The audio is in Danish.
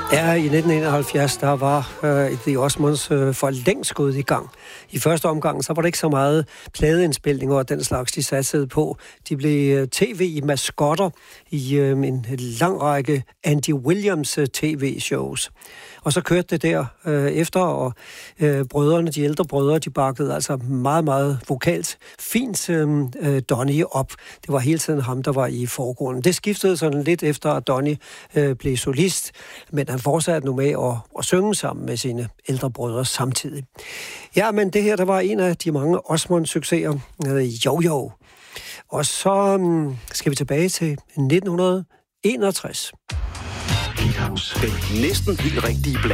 Ja, i 1971, der var The Osmonds for længst gået i gang. I første omgang, så var det ikke så meget pladeindspilninger og den slags, de satsede på. De blev tv-maskotter i en lang række Andy Williams tv-shows. Og så kørte det der efter, og brødrene, de ældre brødre, de bakkede altså meget, meget vokalt fint Donny op. Det var hele tiden ham, der var i forgrunden. Det skiftede sådan lidt efter, at Donny blev solist, men han fortsatte nu med at synge sammen med sine ældre brødre samtidig. Ja, men det her, der var en af de mange Osmond-succeser, Jo-Jo. Og så skal vi tilbage til 1961. Den næsten helt rigtige